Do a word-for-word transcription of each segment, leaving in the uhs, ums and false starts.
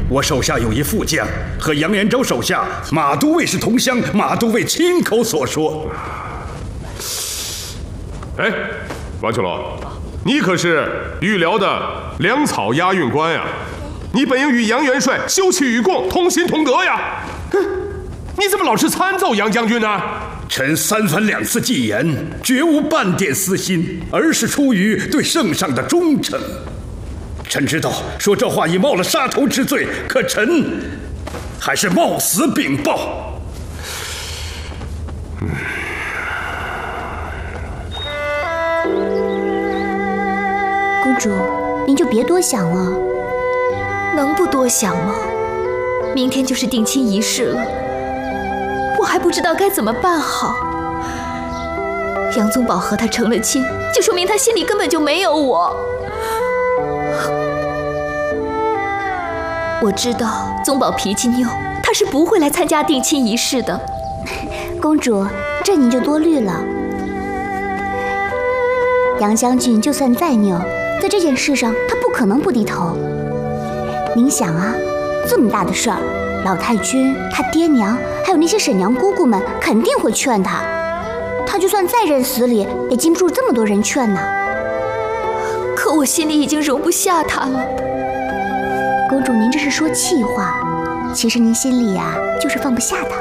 我手下有一副将，和杨延昭手下马都尉是同乡，马都尉亲口所说。 哎，王秋龙，你可是御辽的粮草押运官呀，你本应与杨元帅休戚与共，同心同德呀。你怎么老是参奏杨将军呢？ 臣三番两次进言，绝无半点私心，而是出于对圣上的忠诚。臣知道说这话已冒了杀头之罪，可臣还是冒死禀报。嗯， 公主，您就别多想了。 能不多想吗？明天就是定亲仪式了，我还不知道该怎么办好。杨宗保和他成了亲，就说明他心里根本就没有我。我知道宗保脾气拗，他是不会来参加定亲仪式的。 公主，这您就多虑了。杨将军就算再拗，在这件事上他不可能不低头。您想啊，这么大的事儿，老太君、他爹娘，还有那些婶娘姑姑们，肯定会劝他。他就算再认死理，也禁不住这么多人劝呢。 可我心里已经容不下他了。 公主，您这是说气话，其实您心里呀、啊，就是放不下他。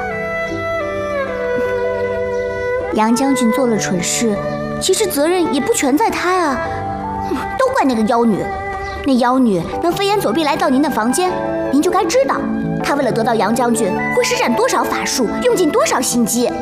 杨将军做了蠢事，其实责任也不全在他啊，都怪那个妖女。那妖女能飞檐走壁来到您的房间，您就该知道，她为了得到杨将军，会施展多少法术，用尽多少心机。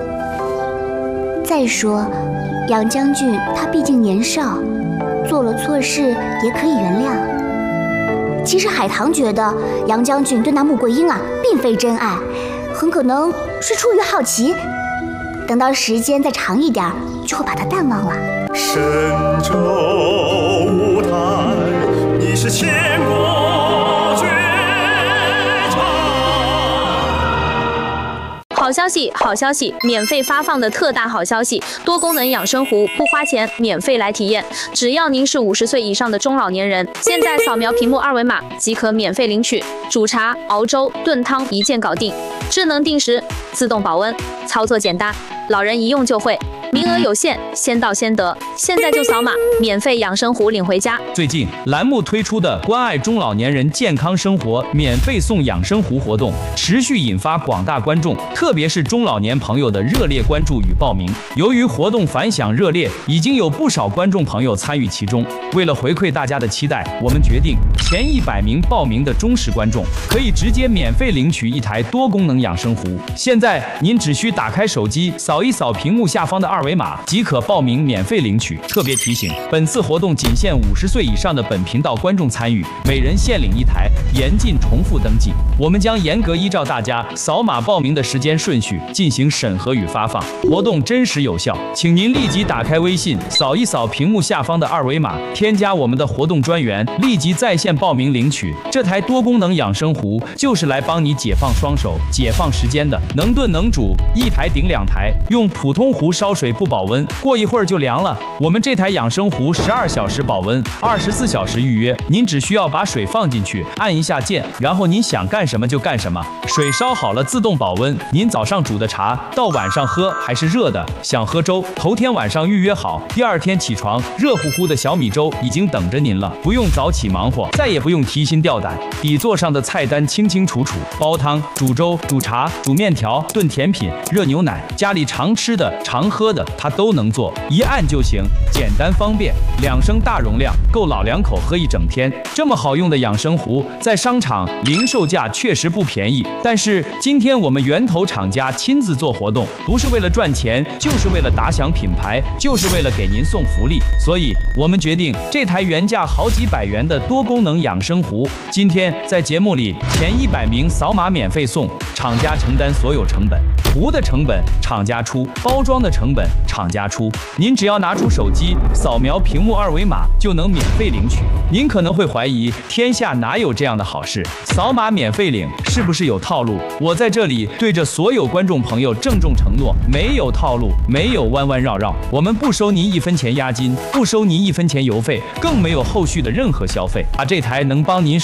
再说，杨将军他毕竟年少，做了错事也可以原谅。其实海棠觉得杨将军对那穆桂英啊，并非真爱，很可能是出于好奇。等到时间再长一点，就会把他淡忘了。 神州舞台，你是千国绝唱。 好消息，好消息！免费发放的特大好消息，多功能养生壶不花钱，免费来体验。只要您是五十岁以上的中老年人，现在扫描屏幕二维码即可免费领取。煮茶、熬粥、炖汤一键搞定，智能定时，自动保温，操作简单，老人一用就会。名额有限，先到先得，现在就扫码，免费养生壶领回家。 最近栏目推出的关爱中老年人健康生活免费送养生壶活动，持续引发广大观众，特别是中老年朋友的热烈关注与报名。由于活动反响热烈，已经有不少观众朋友参与其中。为了回馈大家的期待，我们决定前一百名报名的忠实观众可以直接免费领取一台多功能养生壶。现在您只需打开手机，扫一扫屏幕下方的二维码即可报名免费领取。特别提醒，本次活动仅限五十岁以上的本频道观众参与，每人限领一台，严禁重复登记。我们将严格依照大家扫码报名的时间顺序进行审核与发放，活动真实有效。请您立即打开微信，扫一扫屏幕下方的二维码，添加我们的活动专员，立即在线报名领取。这台多功能养生壶就是来帮你解放双手、解放时间的，能炖能煮，一台顶两台，用普通壶烧水不保温，过一会儿就凉了。我们这台养生壶十二小时保温，二十四小时预约。您只需要把水放进去，按一下键，然后您想干什么就干什么。水烧好了自动保温，您早上煮的茶到晚上喝还是热的。想喝粥，头天晚上预约好，第二天起床，热乎乎的小米粥已经等着您了，不用早起忙活，再也不用提心吊胆。底座上的菜单清清楚楚，煲汤、煮粥、煮茶、煮面条、炖甜品、热牛奶，家里常吃的、常喝的，它都能做，一按就行，简单方便。两升大容量，够老两口喝一整天。这么好用的养生壶，在商场零售价确实不便宜，但是今天我们源头厂家亲自做活动，不是为了赚钱，就是为了打响品牌，就是为了给您送福利。所以我们决定，这台原价好几百元的多功能养生壶，今天在节目里前一百名扫码免费送，厂家承担所有成本，壶的成本厂家出，包装的成本厂家出。您只要拿出手机，扫描屏幕二维码就能免费领取。您可能会怀疑，天下哪有这样的好事？扫码免费领是不是有套路？我在这里对着所有观众朋友郑重承诺，没有套路，没有弯弯绕绕，我们不收您一分钱押金，不收您一分钱邮费，更没有后续的任何消费。把这台能帮您